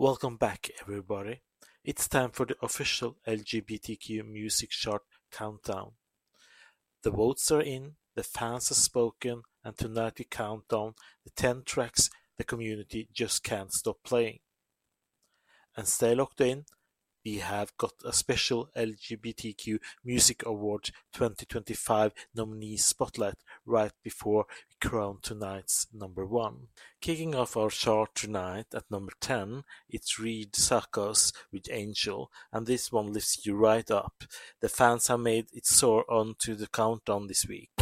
Welcome back, everybody. It's time for the official LGBTQ music chart countdown. The votes are in, the fans have spoken, and tonight we count down the 10 tracks the community just can't stop playing. And stay locked in, we have got a special LGBTQ Music Awards 2025 nominee spotlight right before we crown tonight's number one. Kicking off our chart tonight at number 10, it's Reed Sakos with Angel, and this one lifts you right up. The fans have made it soar onto the countdown this week.